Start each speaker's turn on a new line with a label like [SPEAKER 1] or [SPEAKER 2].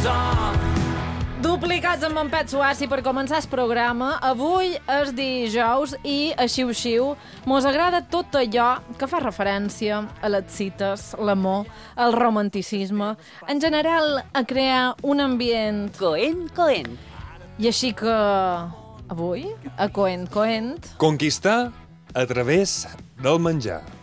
[SPEAKER 1] Duplicats amb en Pet Suassi per començar el programa. Avui és dijous i a xiu-xiu mos agrada tot allò que fa referència a les cites, l'amor, el romanticisme, en general a crear un ambient
[SPEAKER 2] Coent.
[SPEAKER 1] I així que avui, a Coent,
[SPEAKER 3] conquistar a través del menjar.